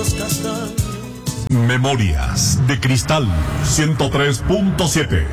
Memorias de Cristal 103.7.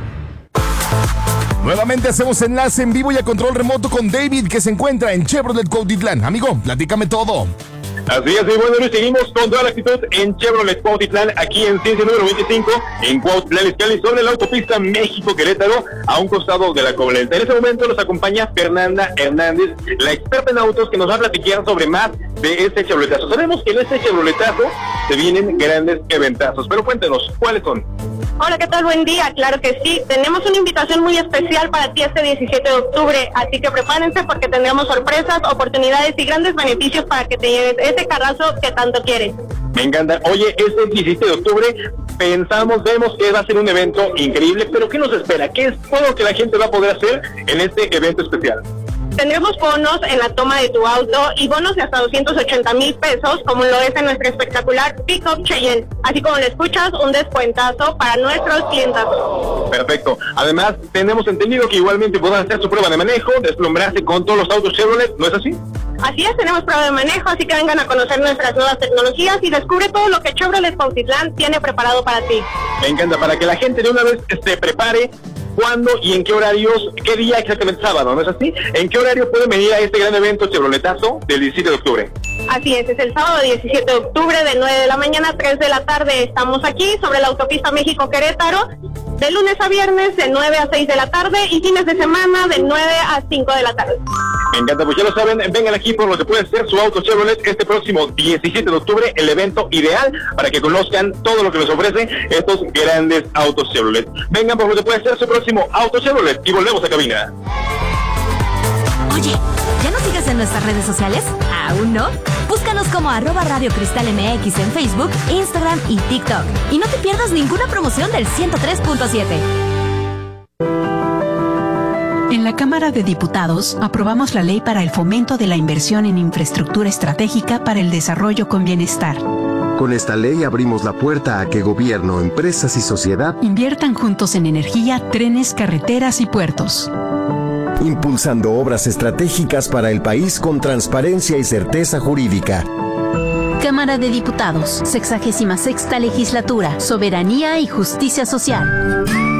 Nuevamente hacemos enlace en vivo y a control remoto con David, que se encuentra en Chevrolet Cuautitlán. Amigo, platícame todo. Así es, y bueno, hoy seguimos con toda la actitud en Chevrolet Cuautitlán, aquí en Ciencia número 25, en Cuautitlán Izcalli, sobre la autopista México-Querétaro, a un costado de la Coblenza. En este momento nos acompaña Fernanda Hernández, la experta en autos, que nos va a platicar sobre más de este Chevroletazo. Sabemos que en este Chevroletazo se vienen grandes eventazos, pero cuéntenos, ¿cuáles son? Hola, ¿qué tal? Buen día. Claro que sí. Tenemos una invitación muy especial para ti este 17 de octubre, así que prepárense porque tendremos sorpresas, oportunidades y grandes beneficios para que te lleves ese carrazo que tanto quieres. Me encanta. Oye, este 17 de octubre vemos que va a ser un evento increíble, pero ¿qué nos espera? ¿Qué es todo lo que la gente va a poder hacer en este evento especial? Tendremos bonos en la toma de tu auto y bonos de hasta 280,000 pesos, como lo es en nuestro espectacular Pick-up Cheyenne. Así como lo escuchas, un descuentazo para nuestros clientes. Perfecto. Además, tenemos entendido que igualmente podrán hacer su prueba de manejo, deslumbrarse con todos los autos Chevrolet, ¿no es así? Así es, tenemos prueba de manejo, así que vengan a conocer nuestras nuevas tecnologías y descubre todo lo que Chevrolet Cuautitlán tiene preparado para ti. Me encanta, para que la gente de una vez se prepare. ¿Cuándo y en qué horarios? ¿Qué día exactamente? Sábado, ¿no es así? ¿En qué horario pueden venir a este gran evento Chevroletazo del 17 de octubre? Así es el sábado 17 de octubre de 9 de la mañana a 3 de la tarde. Estamos aquí sobre la autopista México-Querétaro, de lunes a viernes de 9 a 6 de la tarde y fines de semana de 9 a 5 de la tarde. Me encanta, pues ya lo saben, vengan aquí por lo que puede ser su auto Chevrolet este próximo 17 de octubre, el evento ideal para que conozcan todo lo que les ofrece estos grandes autos Chevrolet. Vengan por lo que puede ser su próximo auto Chevrolet y volvemos a cabina. Oye, ¿ya nos sigues en nuestras redes sociales? ¿Aún no? Búscanos como @Radio Cristal MX en Facebook, Instagram y TikTok. Y no te pierdas ninguna promoción del 103.7. En la Cámara de Diputados aprobamos la ley para el fomento de la inversión en infraestructura estratégica para el desarrollo con bienestar. Con esta ley abrimos la puerta a que gobierno, empresas y sociedad inviertan juntos en energía, trenes, carreteras y puertos, impulsando obras estratégicas para el país con transparencia y certeza jurídica. Cámara de Diputados, 66ª Legislatura, Soberanía y Justicia Social.